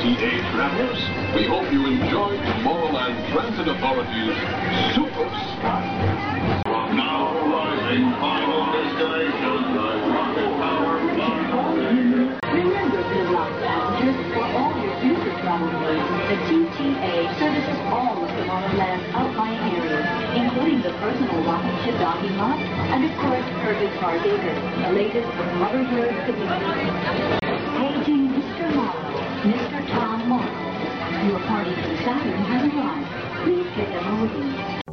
TTA travelers, we hope you enjoyed Tomorrowland Transit Authority's Super Sky. Now arriving final destination, the Rocket Power Line. Remember, Blue passengers, for all your future travel needs, the TTA services all of Tomorrowland's outlying areas, including the personal rocket ship docking lot, and of course, Herbert Park Acres, the latest from Rubberbird Community. Paging Mr. Morrow, Mr. Tom Morrow. Your party from Saturn has arrived. Please get them a